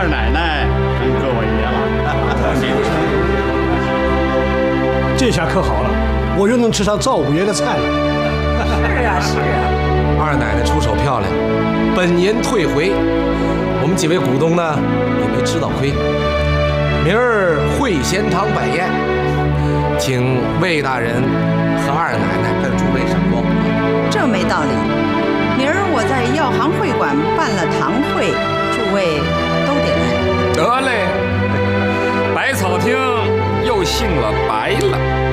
二奶奶跟各位爷了。 这下可好了，我又能吃上赵五爷的菜了。 是啊是啊， 二奶奶出手漂亮，本银退回，我们几位股东呢也没吃到亏。明儿会贤堂摆宴，请魏大人和二奶奶跟诸位上光。 这没道理。明儿我在药行会馆办了堂会，诸位都得来。 得嘞，百草厅又姓了白了。